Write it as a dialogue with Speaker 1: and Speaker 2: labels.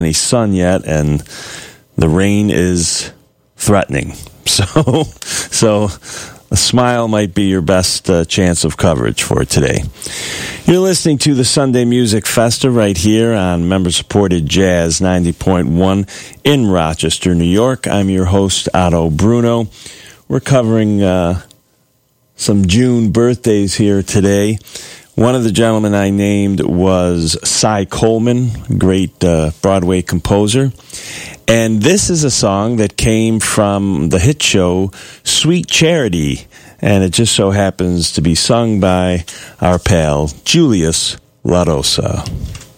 Speaker 1: any sun yet, and the rain is threatening. So a smile might be your best chance of coverage for today. You're listening to the Sunday Music Festa right here on member-supported Jazz 90.1 in Rochester, New York. I'm your host, Otto Bruno. We're covering some June birthdays here today. One of the gentlemen I named was Cy Coleman, great Broadway composer. And this is a song that came from the hit show Sweet Charity, and it just so happens to be sung by our pal Julius LaRosa.